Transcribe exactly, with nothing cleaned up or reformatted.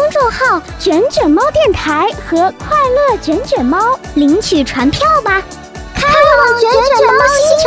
众号“卷卷猫电台”和“快乐卷卷猫”领取传票吧！开往卷卷猫星